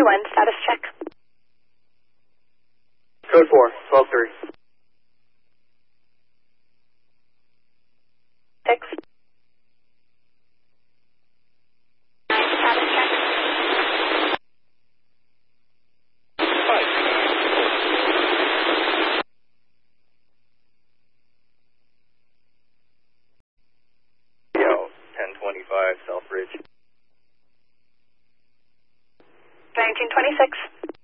221, status check. Code 4, 12-3. 6. Status check. Yo, 1025, Southbridge. 1926.